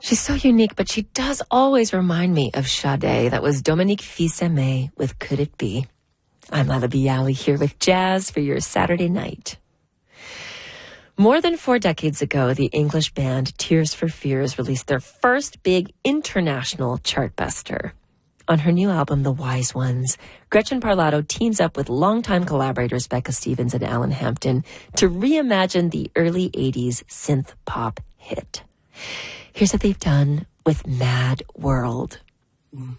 She's so unique, but she does always remind me of Sade. That was Dominique Fils-Aimé with Could It Be? I'm Lila Bialy here with Jazz for your Saturday night. More than 4 decades ago, the English band Tears for Fears released their first big international chartbuster. On her new album, The Wise Ones, Gretchen Parlato teams up with longtime collaborators Becca Stevens and Alan Hampton to reimagine the early 80s synth pop hit. Here's what they've done with Mad World.